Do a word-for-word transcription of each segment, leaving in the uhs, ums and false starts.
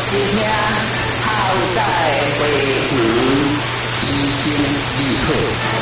一听，好在回忆医生你好。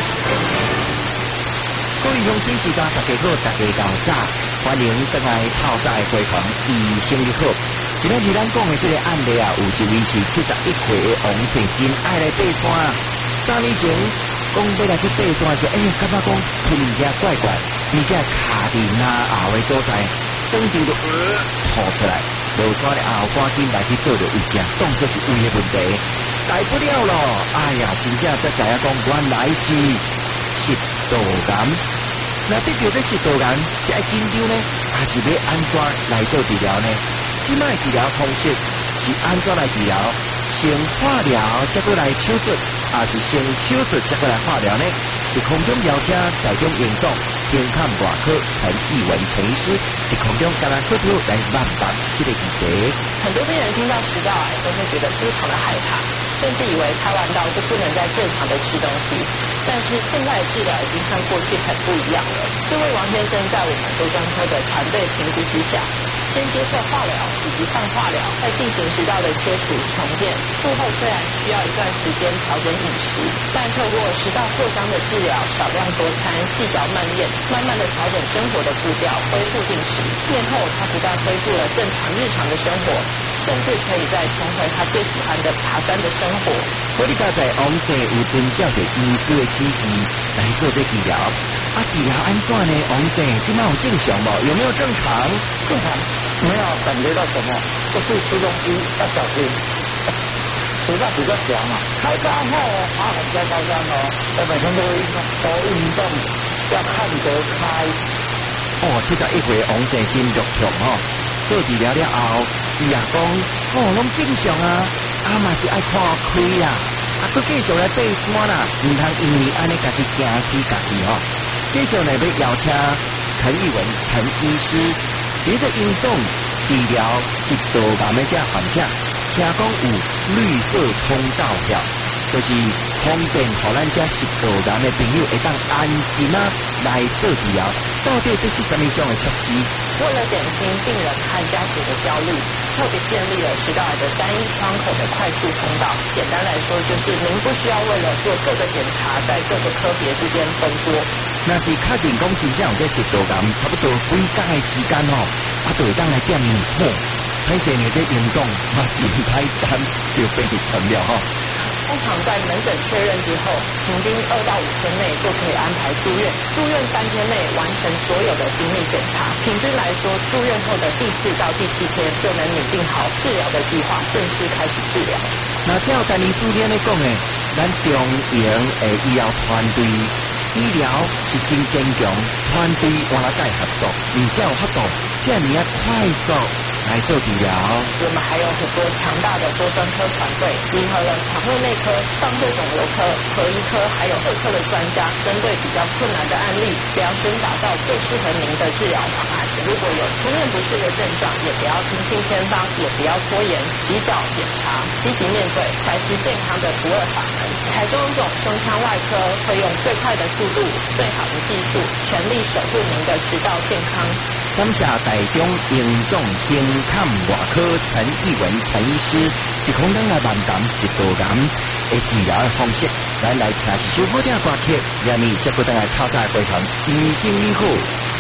各位乡亲时间大家好，大家到早，欢迎登来透早的回访医生你好。今日咱讲的这个案例啊，有一位是七十一岁的王先生爱来爬山啊。三年前讲要来去爬山时，哎、欸，感觉讲突然间怪怪，而且卡伫那后的所在，当时就呃吐出来。落山的后，赶紧来去做着一下，当作是胃的问题，大不了咯。哎呀，真正才知影讲，原来是食道癌。那得到这食道癌是爱紧张呢，还是要安怎来做治疗呢？即卖治疗方式是安怎来治疗？先化疗，再过来手术，还是先手术再过来化疗呢？是空中邀请台中严总健康外科陈义文陈医师，是空中跟咱科普来慢慢这个议题。 很多病人听到食道癌都会觉得非常的害怕，甚至以为开完刀就不能再正常的吃东西。但是现在的治疗已经和过去很不一样了。这位王先生在我们多专科的团队评估之下，先接受化疗以及放化疗，再进行食道的切除重建。术后虽然需要一段时间调整饮食，但透过食道扩张的治疗，少量多餐，细嚼慢咽，慢慢的调整生活的步调，恢复定时。年后他不但恢复了正常日常的生活，甚至可以再重回他最喜欢的爬山的生活。 我哋家在王生有遵照着医师的指示来做这治疗，啊，治疗安怎呢？王生，今麦有正常无？有没有正常？ 正常，没有感觉到什么，就是吃东西要小心，食道比较小嘛。开刀后啊，很加高山哦，我每天都会运动，都运动，要看得开。 哦，七十一岁王生真肉痛哦，做治疗了后，伊也讲，哦，拢正常啊。啊嘛是爱看开啦，啊，佮继续来爬山啦，唔通因为安尼家己惊死家己吼。继续来要邀请陈义文陈医师，伫这严重治疗食道癌的这患者，听讲有绿色通道票，就是方便互咱这食道癌的朋友会当安心啊来做治疗。到底这是什么种的措施？ 为了减轻病人和家属的焦虑，特别建立了食道癌的单一窗口的快速通道。简单来说，就是您不需要为了做各个检查，在各个科别之间奔波。 那是确认讲真正有这食道癌，差不多几天的时间哦，啊，就会当来点你好。歹势呢，这严重嘛，真歹单就被你成了吼。 通常在门诊确认之后，平均二到五天内就可以安排住院，住院三天内完成所有的精密检查。平均来说，住院后的第四到第七天就能拟定好治疗的计划，正式开始治疗。 那照陈医师咧讲诶，咱中营诶医疗团队医疗是真坚强，团队原来在合作，而且有法度这样啊快速来做治疗。 我们还有很多强大的多专科团队，集合了肠胃内科、放射肿瘤科、核医科还有儿科的专家，针对比较困难的案例，量身打造最适合您的治疗方案。如果有出面不适的症状，也不要听信偏方，也不要拖延，及早检查，积极面对，才是健康的不二法门。台中总胸腔外科会用最快的速度、最好的技术，全力守护您的食道健康。 感谢台中严重健康外科陈义文陈医师，是空中来慢谈食道癌的治疗的方式。咱来听一首好听的歌曲，让你接过来透早回访医生你好。